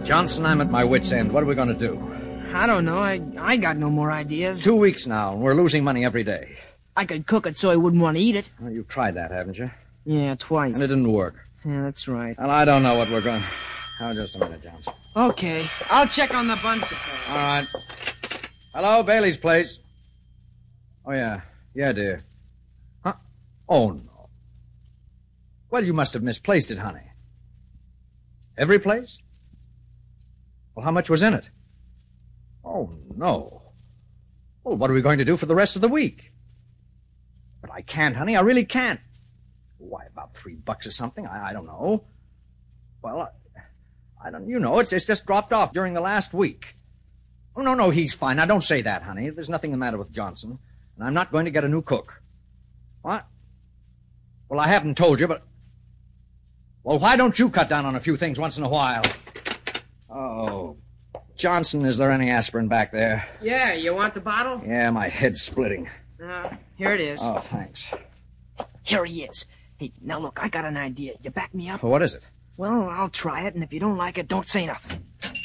Johnson, I'm at my wit's end. What are we going to do? I don't know. I got no more ideas. 2 weeks now, and we're losing money every day. I could cook it so he wouldn't want to eat it. Well, you've tried that, haven't you? Yeah, twice. And it didn't work. Yeah, that's right. Well, I don't know what we're going... Oh, just a minute, Johnson. Okay. I'll check on the bun supply. All right. Hello, Bailey's place. Oh, yeah. Yeah, dear. Huh? Oh, no. Well, you must have misplaced it, honey. Every place? Well, how much was in it? Oh, no. Well, what are we going to do for the rest of the week? But I can't, honey. I really can't. Why, about $3 or something? I don't know. Well, I don't... You know, it's just dropped off during the last week. Oh, no, he's fine. Now, don't say that, honey. There's nothing the matter with Johnson. And I'm not going to get a new cook. What? Well, I haven't told you, but... Well, why don't you cut down on a few things once in a while? Oh... Johnson, is there any aspirin back there? Yeah, you want the bottle? Yeah, my head's splitting. Here it is. Oh, thanks. Here he is. Hey, now look, I got an idea. You back me up? Well, what is it? Well, I'll try it, and if you don't like it, don't say nothing.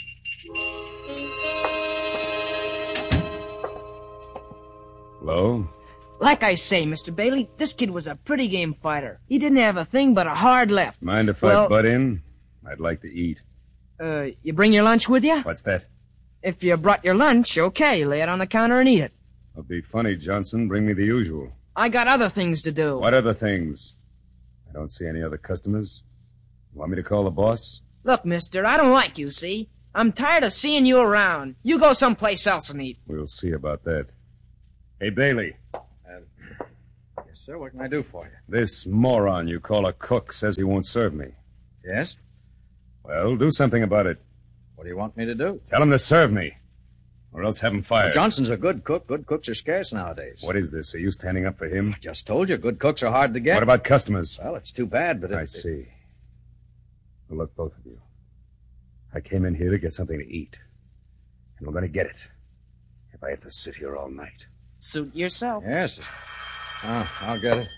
Hello? Like I say, Mr. Bailey, this kid was a pretty game fighter. He didn't have a thing but a hard left. Mind if I butt in? I'd like to eat. You bring your lunch with you? What's that? If you brought your lunch, okay, lay it on the counter and eat it. Don't be funny, Johnson. Bring me the usual. I got other things to do. What other things? I don't see any other customers. You want me to call the boss? Look, mister, I don't like you, see? I'm tired of seeing you around. You go someplace else and eat. We'll see about that. Hey, Bailey. Yes, sir. What can I do for you? This moron you call a cook says he won't serve me. Yes? Well, do something about it. What do you want me to do? Tell him to serve me, or else have him fired. Well, Johnson's a good cook. Good cooks are scarce nowadays. What is this? Are you standing up for him? I just told you, good cooks are hard to get. What about customers? Well, it's too bad, but I see. Well, look, both of you. I came in here to get something to eat, and we're going to get it. If I have to sit here all night. Suit yourself. Yes. Oh, I'll get it.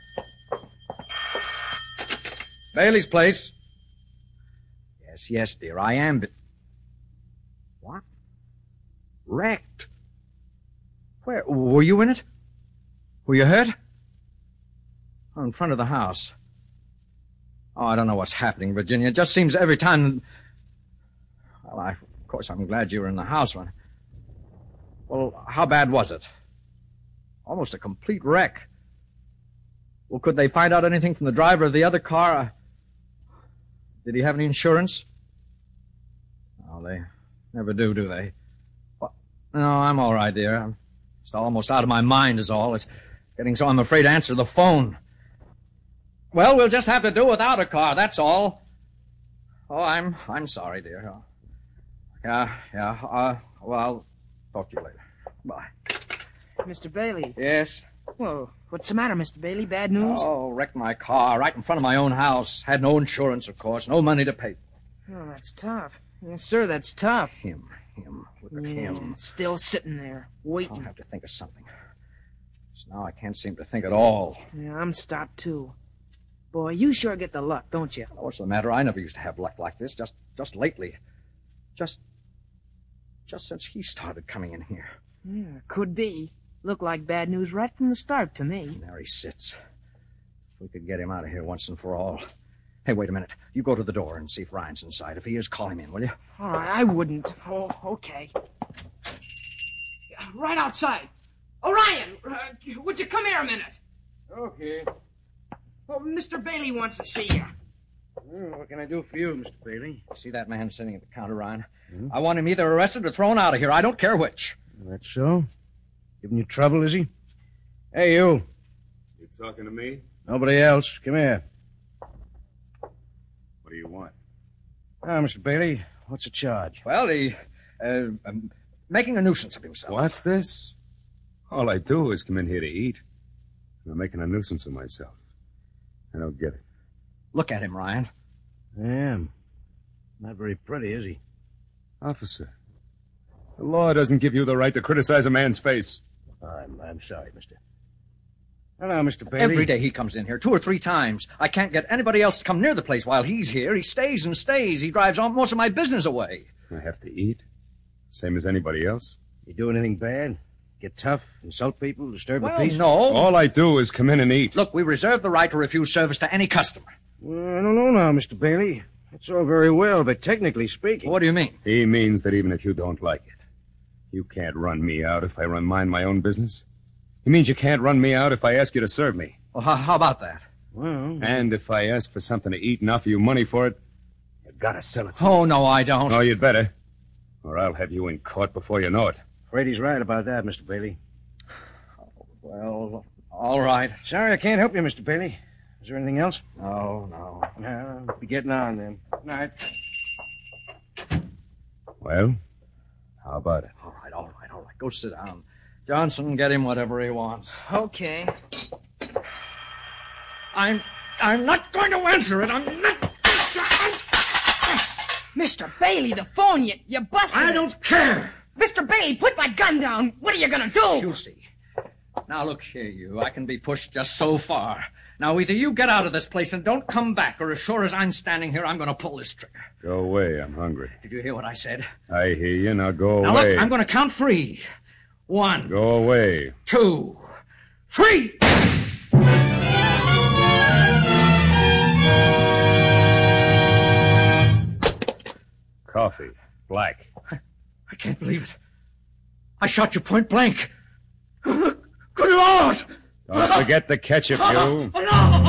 Bailey's place. Yes, dear, I am, but... What? Wrecked? Where? Were you in it? Were you hurt? Oh, in front of the house. Oh, I don't know what's happening, Virginia. It just seems every time... Well, of course, I'm glad you were in the house when... Well, how bad was it? Almost a complete wreck. Well, could they find out anything from the driver of the other car? Did he have any insurance? Oh, they never do they? Well, no, I'm all right, dear. I'm just almost out of my mind is all. It's getting so I'm afraid to answer the phone. Well, we'll just have to do without a car, that's all. Oh, I'm sorry, dear. Yeah. Well, I'll talk to you later. Bye. Mr. Bailey. Yes? Well, what's the matter, Mr. Bailey? Bad news? Oh, wrecked my car right in front of my own house. Had no insurance, of course. No money to pay. Oh, that's tough. Yes, sir, that's tough. Him. Look at him. Still sitting there, waiting. I'll have to think of something. So now I can't seem to think at all. Yeah, I'm stopped, too. Boy, you sure get the luck, don't you? What's the matter? I never used to have luck like this. Just lately. Just since he started coming in here. Yeah, could be. Looked like bad news right from the start to me. And there he sits. If we could get him out of here once and for all. Hey, wait a minute. You go to the door and see if Ryan's inside. If he is, call him in, will you? All right, I wouldn't. Oh, okay. Right outside. Orion, would you come here a minute? Okay. Oh, Mr. Bailey wants to see you. Well, what can I do for you, Mr. Bailey? See that man sitting at the counter, Ryan? I want him either arrested or thrown out of here. I don't care which. That's so? Giving you trouble, is he? Hey, you. You talking to me? Nobody else. Come here. What do you want? Now, Mr. Bailey, what's the charge? Well, he... making a nuisance of himself. What's this? All I do is come in here to eat. I'm making a nuisance of myself. I don't get it. Look at him, Ryan. I am. Not very pretty, is he? Officer, the law doesn't give you the right to criticize a man's face. I'm sorry, mister. Hello, Mr. Bailey. Every day he comes in here, 2 or 3 times. I can't get anybody else to come near the place while he's here. He stays and stays. He drives most of my business away. I have to eat. Same as anybody else. You do anything bad? Get tough, insult people, disturb the Well, peace? no. All I do is come in and eat. Look, we reserve the right to refuse service to any customer. Well, I don't know now, Mr. Bailey. That's all very well, but technically speaking... What do you mean? He means that even if you don't like it, you can't run me out if I mind my own business. He means you can't run me out if I ask you to serve me. Well, how about that? Well... And if I ask for something to eat and offer you money for it, you've got to sell it to me. Oh, no, I don't. Oh, you'd better. Or I'll have you in court before you know it. Afraid he's right about that, Mr. Bailey. Well, all right. Sorry I can't help you, Mr. Bailey. Is there anything else? No. No, I'll be getting on then. Good night. Well, how about it? All right. Go sit down. Johnson, get him whatever he wants. Okay. I'm not going to answer it. I'm not... Mr. Bailey, the phone, you busted I it. don't care. Mr. Bailey, put that gun down. What are you gonna do? You see. Now, look here, you. I can be pushed just so far. Now, either you get out of this place and don't come back, or as sure as I'm standing here, I'm going to pull this trigger. Go away. I'm hungry. Did you hear what I said? I hear you. Now go Now, away. look, I'm going to count 3. 1, Go away. 2, 3! Coffee. Black. I can't believe it. I shot you point blank. Good Lord! Don't forget the ketchup, you. No!